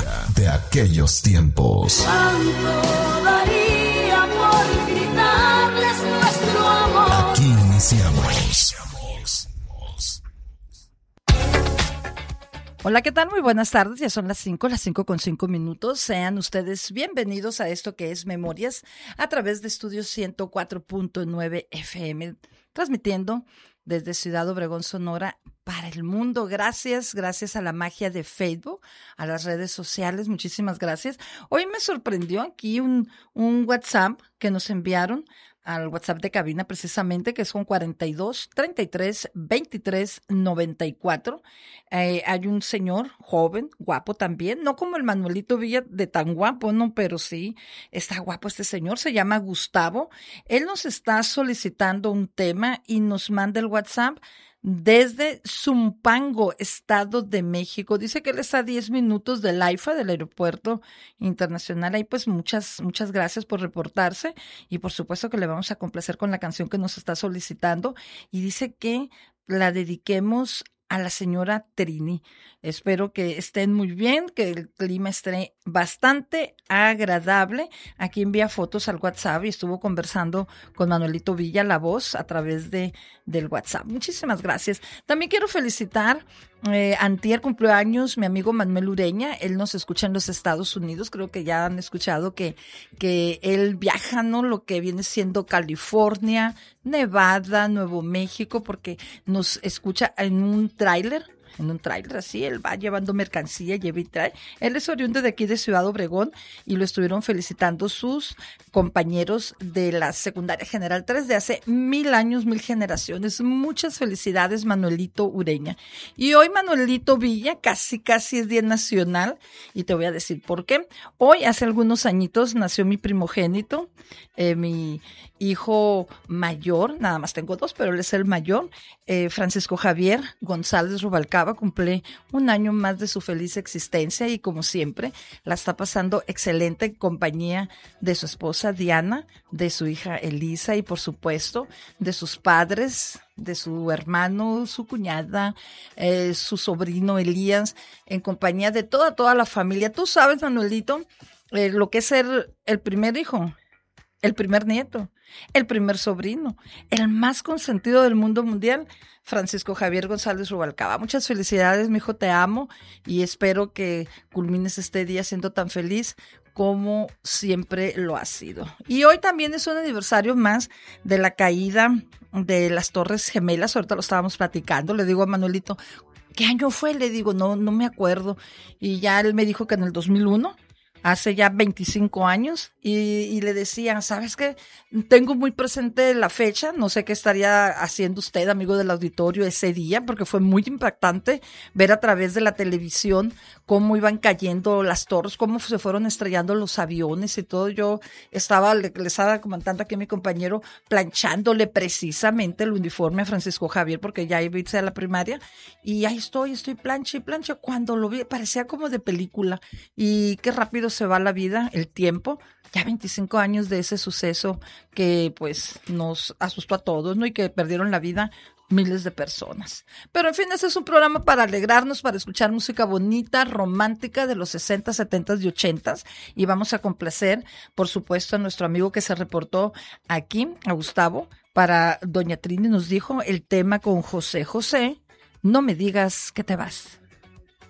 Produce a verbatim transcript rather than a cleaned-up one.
música de aquellos tiempos. ¿Cuánto daría por gritarles nuestro amor? Aquí iniciamos. Hola, ¿qué tal? Muy buenas tardes, ya son las cinco, las cinco con cinco minutos. Sean ustedes bienvenidos a esto que es Memorias a través de Estudio ciento cuatro punto nueve F M, transmitiendo desde Ciudad Obregón, Sonora, para el mundo. Gracias, gracias a la magia de Facebook, a las redes sociales, muchísimas gracias. Hoy me sorprendió aquí un, un WhatsApp que nos enviaron al WhatsApp de cabina precisamente, que es con cuarenta y dos, treinta y tres, veintitrés, noventa y cuatro. Eh, hay un señor joven, guapo también, no como el Manuelito Villa de tan guapo, no, pero sí, está guapo este señor, se llama Gustavo. Él nos está solicitando un tema y nos manda el WhatsApp desde Zumpango, Estado de México. Dice que él está a diez minutos del AIFA, del Aeropuerto Internacional. Ahí pues muchas, muchas gracias por reportarse y por supuesto que le vamos a complacer con la canción que nos está solicitando. Y dice que la dediquemos a la señora Trini. Espero que estén muy bien, que el clima esté bastante agradable. Aquí envía fotos al WhatsApp y estuvo conversando con Manuelito Villa, la voz, a través de del WhatsApp. Muchísimas gracias. También quiero felicitar, eh, antier cumplió años mi amigo Manuel Ureña. Él nos escucha en los Estados Unidos. Creo que ya han escuchado que, que él viaja, ¿no? Lo que viene siendo California, Nevada, Nuevo México, porque nos escucha en un tráiler. En un tráiler así, él va llevando mercancía, lleva y trae. Él es oriundo de aquí de Ciudad Obregón y lo estuvieron felicitando sus compañeros de la Secundaria General tres de hace mil años, mil generaciones. Muchas felicidades, Manuelito Ureña. Y hoy Manuelito Villa, casi casi es Día Nacional, y te voy a decir por qué. Hoy, hace algunos añitos, nació mi primogénito, eh, mi hijo mayor, nada más tengo dos, pero él es el mayor, eh, Francisco Javier González Rubalcaba, cumple un año más de su feliz existencia y como siempre la está pasando excelente en compañía de su esposa Diana, de su hija Elisa y por supuesto de sus padres, de su hermano, su cuñada, eh, su sobrino Elías, en compañía de toda, toda la familia. Tú sabes, Manuelito, eh, lo que es ser el primer hijo, el primer nieto, el primer sobrino, el más consentido del mundo mundial, Francisco Javier González Rubalcaba. Muchas felicidades, mi hijo, te amo y espero que culmines este día siendo tan feliz como siempre lo has sido. Y hoy también es un aniversario más de la caída de las Torres Gemelas. Ahorita lo estábamos platicando. Le digo a Manuelito, ¿qué año fue? Le digo, no, no me acuerdo. Y ya él me dijo que en el dos mil uno. Hace ya veinticinco años, y, y le decía, ¿sabes qué? Tengo muy presente la fecha, no sé qué estaría haciendo usted, amigo del auditorio, ese día, porque fue muy impactante ver a través de la televisión cómo iban cayendo las torres, cómo se fueron estrellando los aviones y todo. Yo estaba, le, le estaba comentando aquí a mi compañero, planchándole precisamente el uniforme a Francisco Javier, porque ya iba a irse a la primaria, y ahí estoy, estoy plancha y plancha. Cuando lo vi, parecía como de película, y qué rápido se va la vida, el tiempo, ya veinticinco años de ese suceso que pues nos asustó a todos, ¿no? Y que perdieron la vida miles de personas. Pero en fin, este es un programa para alegrarnos, para escuchar música bonita, romántica de los sesenta, setenta y ochenta, y vamos a complacer, por supuesto, a nuestro amigo que se reportó aquí, a Gustavo, para Doña Trini. Nos dijo el tema con José José, No me digas que te vas.